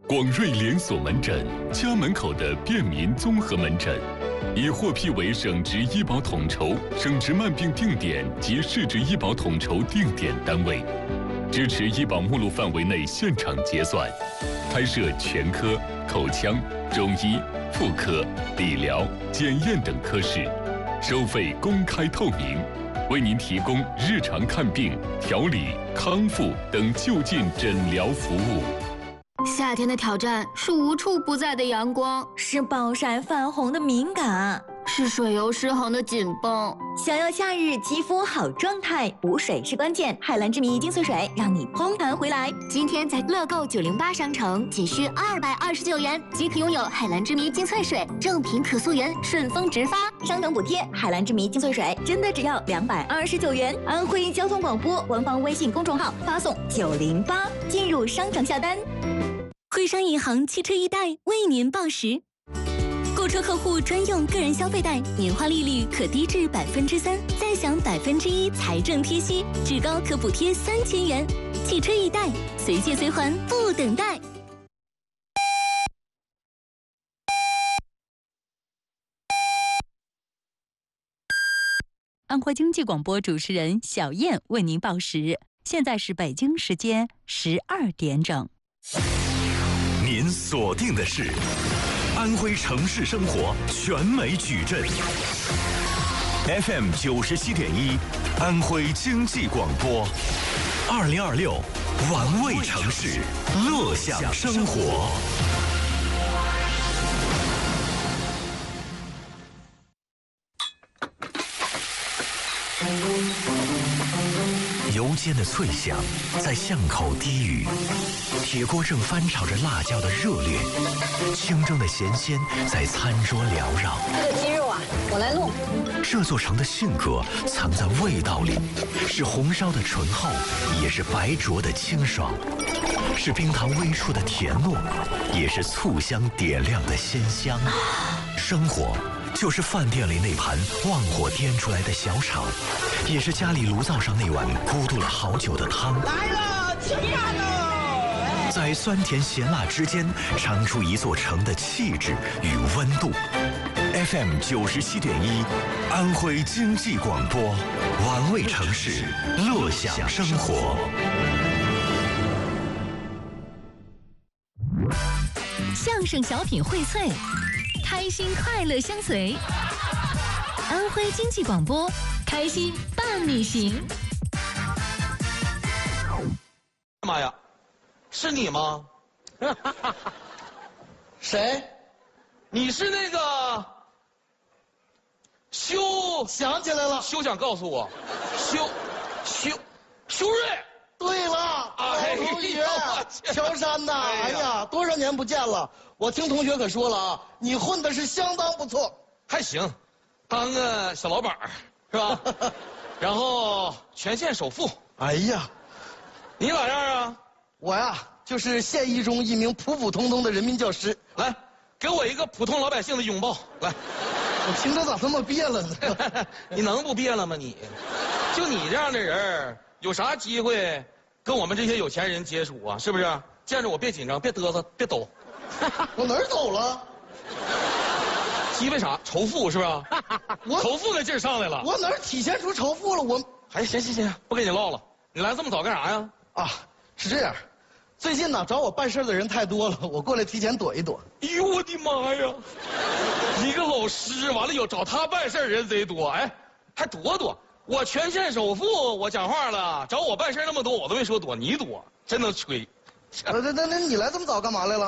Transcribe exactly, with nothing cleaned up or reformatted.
广瑞连锁门诊，家门口的便民综合门诊，已获批为省直医保统筹、省直慢病定点及市直医保统筹定点单位，支持医保目录范围内现场结算，开设全科、口腔、中医、妇科、理疗、检验等科室，收费公开透明，为您提供日常看病、调理、康复等就近诊疗服务。 夏天的挑战是无处不在的阳光， 是暴晒泛红的敏感， 是水油失衡的紧绷。 想要夏日肌肤好状态，补水是关键。海蓝之谜精粹水让你蓬弹回来。 今天在乐购九零八商城仅需二百二十九元即可拥有海蓝之谜精粹水，正品可溯源，顺丰直发， 商城补贴。海蓝之谜精粹水真的只要两百二十九元。安徽交通广播官方微信公众号发送九零八进入商城下单。 徽商银行汽车一贷为您报时，购车客户专用个人消费贷，年化利率可低至百分之三，再享百分之一财政贴息，至高可补贴三千元。汽车一贷，随借随还，不等待。 安徽经济广播主持人小燕为您报时，现在是北京时间十二点整。 您锁定的是安徽城市生活全美矩阵 F M 九十七点一，安徽经济广播，二零二六玩味城市，乐享生活。油煎的脆响在巷口低语，铁锅正翻炒着辣椒的热烈，清蒸的咸鲜在餐桌缭绕。 这个鸡肉啊，我来弄。 这座城的性格藏在味道里，是红烧的醇厚，也是白灼的清爽，是冰糖微出的甜糯，也是醋香点亮的鲜香。生活就是饭店里那盘旺火颠出来的小炒，也是家里炉灶上那碗咕嘟了好久的汤。 来了，吃饭喽！ 在酸甜咸辣之间，尝出一座城的气质与温度。F M 九十七点一，安徽经济广播，玩味城市，乐享生活。 相声小品荟萃，开心快乐相随。安徽经济广播，开心伴你行。 妈呀，是你吗？ 谁？ 你是那个修？ 想起来了， 修想告诉我，修修修睿。 对了， 哎老同学，乔山呐，哎呀，多少年不见了！我听同学可说了啊，你混的是相当不错， 还行，当个小老板是吧？然后全县首富。 哎呀， 你哪样啊？ 我呀，就是县一中一名普普通通的人民教师。 来，给我一个普通老百姓的拥抱。来， 我听着咋这么别了呢？ 你能不别了吗你？就你这样的人，有啥机会跟我们这些有钱人接触啊？是不是？见着我别紧张，别嘚瑟，别抖。 我哪儿抖了？ 鸡为啥？仇富是不是？ 我仇富的劲儿上来了。 我哪儿体现出仇富了？我哎，行行行，不跟你唠了。你来这么早干啥呀？ 啊，是这样，最近呢找我办事的人太多了，我过来提前躲一躲。 哎呦我的妈呀！一个老师完了有找他办事人贼多，哎，还躲躲。我全县首富，我讲话了，找我办事那么多，我都没说躲，你躲，真能吹。 那那那你来这么早干嘛来了？